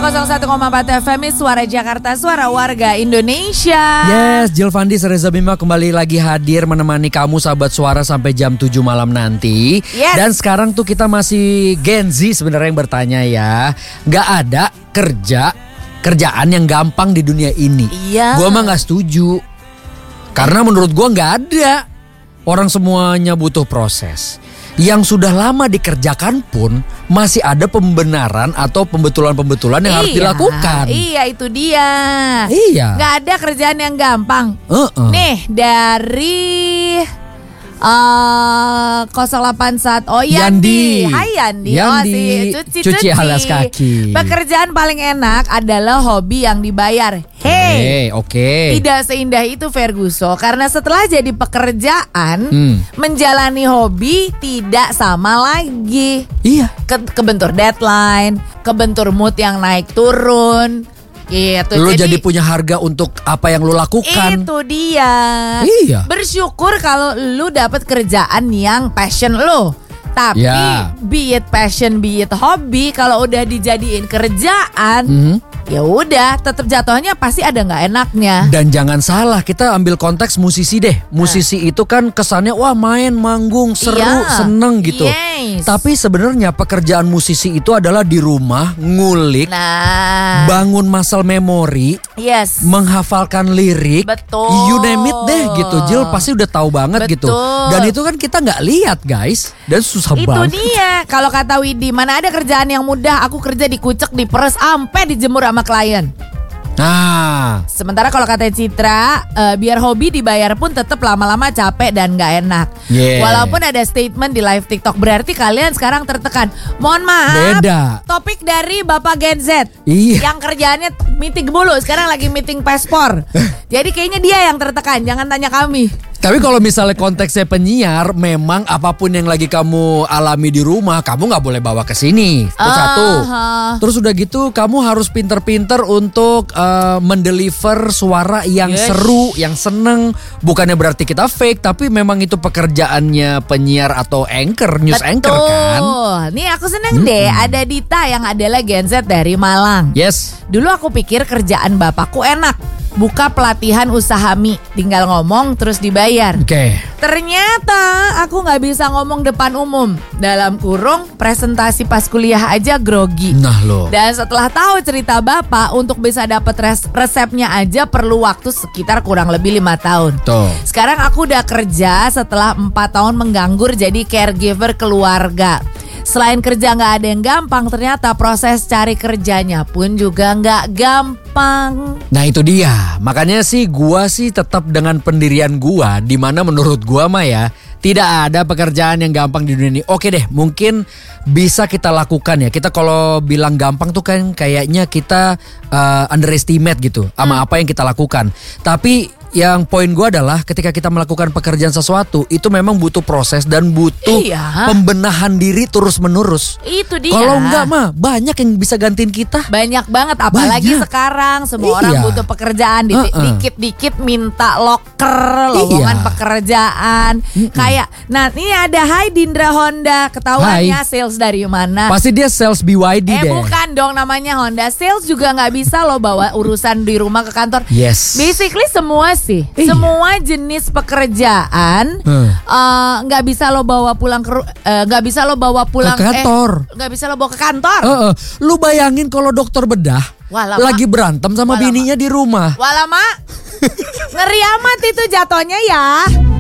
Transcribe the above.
101,4 FM Suara Jakarta, suara warga Indonesia. Yes, Jilvandi Reza Bima kembali lagi hadir menemani kamu sahabat suara sampai jam 7 malam nanti. Yes. Dan sekarang tuh kita masih Gen Z sebenarnya yang bertanya ya. Gak ada kerjaan yang gampang di dunia ini. Iya. Gua mah gak setuju. Karena menurut gua gak ada. Orang semuanya butuh proses. Yang sudah lama dikerjakan pun masih ada pembenaran atau pembetulan-pembetulan yang harus dilakukan. Iya, itu dia. Iya. Gak ada kerjaan yang gampang. Nih dari 081. Oh Yandi. Hai Yandi. Yandi. Cuci alas kaki. Pekerjaan paling enak adalah hobi yang dibayar. Hey, oke. Tidak seindah itu Ferguso. Karena setelah jadi pekerjaan, menjalani hobi tidak sama lagi. Iya. Kebentur deadline, kebentur mood yang naik turun. Gitu. Lu jadi punya harga untuk apa yang lu lakukan. Itu dia. Iya. Bersyukur kalau lu dapat kerjaan yang passion lu. Tapi be it passion, be it hobi, kalau udah dijadiin kerjaan, ya udah tetap jatuhnya pasti ada nggak enaknya. Dan jangan salah, kita ambil konteks musisi deh. Musisi itu kan kesannya wah main, manggung, seru, seneng gitu. Yes. Tapi sebenarnya pekerjaan musisi itu adalah di rumah ngulik, bangun muscle memory, menghafalkan lirik, betul. You name it deh gitu. Jil pasti udah tahu banget gitu. Dan itu kan kita nggak lihat guys, dan susah itu banget. Itu dia. Kalau kata Widi, mana ada kerjaan yang mudah. Aku kerja dikucek, diperes, sampai dijemur sama klien. Nah, sementara kalau kata Citra, biar hobi dibayar pun tetap lama-lama capek dan gak enak. Walaupun ada statement di live TikTok, berarti kalian sekarang tertekan. Mohon maaf, beda. Topik dari Bapak Gen Z yang kerjaannya meeting mulu, sekarang lagi meeting paspor. Jadi kayaknya dia yang tertekan, jangan tanya kami. Tapi kalau misalnya konteksnya penyiar, memang apapun yang lagi kamu alami di rumah, kamu nggak boleh bawa ke sini. Itu satu. Terus udah gitu, kamu harus pinter-pinter untuk mendeliver suara yang seru, yang seneng. Bukannya berarti kita fake, tapi memang itu pekerjaannya penyiar atau anchor, news anchor kan. Nih aku seneng deh, ada Dita yang adalah Gen Z dari Malang. Yes. Dulu aku pikir kerjaan bapakku enak. Buka pelatihan usaha mie, tinggal ngomong terus dibayar. Ternyata aku gak bisa ngomong depan umum. Dalam kurung presentasi pas kuliah aja grogi. Nah lo. Dan setelah tahu cerita bapak, untuk bisa dapet resepnya aja perlu waktu sekitar kurang lebih 5 tahun. Sekarang aku udah kerja setelah 4 tahun menganggur jadi caregiver keluarga. Selain kerja gak ada yang gampang, ternyata proses cari kerjanya pun juga gak gampang. Nah itu dia, makanya sih gua sih tetap dengan pendirian gua, dimana menurut gua mah ya tidak ada pekerjaan yang gampang di dunia ini. Oke deh, mungkin bisa kita lakukan ya. Kita kalau bilang gampang tuh kan kayaknya kita underestimate gitu sama apa yang kita lakukan. Tapi yang poin gue adalah ketika kita melakukan pekerjaan sesuatu itu memang butuh proses dan butuh pembenahan diri terus menerus. Itu dia. Kalau enggak mah banyak yang bisa gantiin kita. Banyak banget, apalagi sekarang semua orang butuh pekerjaan. Dikit-dikit minta loker, lowongan pekerjaan. Kayak, nah ini ada Hai Dindra Honda, ketahuannya sales dari mana? Pasti dia sales BYD deh. Bukan dong namanya Honda. Sales juga nggak bisa loh bawa urusan di rumah ke kantor. Basically semua semua jenis pekerjaan nggak bisa lo bawa pulang ke kantor. Nggak bisa lo bawa ke kantor. Lu bayangin kalau dokter bedah lagi berantem sama bininya di rumah. Ngeri amat itu jatuhnya ya.